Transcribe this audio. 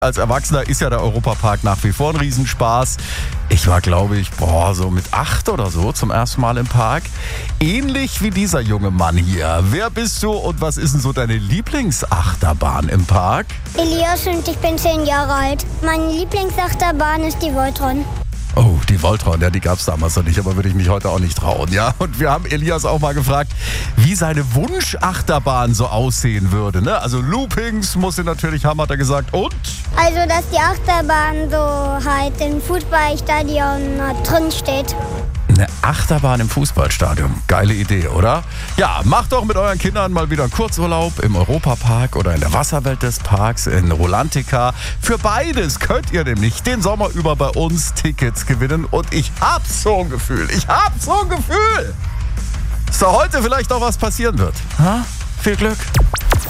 Als Erwachsener ist ja der Europapark nach wie vor ein Riesenspaß. Ich war, glaube ich, so mit 8 oder so zum ersten Mal im Park. Ähnlich wie dieser junge Mann hier. Wer bist du und was ist denn so deine Lieblingsachterbahn im Park? Elias und ich bin 10 Jahre alt. Meine Lieblingsachterbahn ist die Voltron. Oh, die Voltron, ja, die gab es damals noch nicht, aber würde ich mich heute auch nicht trauen, ja. Und wir haben Elias auch mal gefragt, wie seine Wunschachterbahn so aussehen würde, ne? Also Loopings muss sie natürlich haben, hat er gesagt. Und? Also, dass die Achterbahn so halt im Fußballstadion drin steht. Eine Achterbahn im Fußballstadion. Geile Idee, oder? Ja, macht doch mit euren Kindern mal wieder einen Kurzurlaub im Europapark oder in der Wasserwelt des Parks in Rolantica. Für beides könnt ihr nämlich den Sommer über bei uns Tickets gewinnen. Und ich hab so ein Gefühl, dass da heute vielleicht noch was passieren wird. Ha? Viel Glück!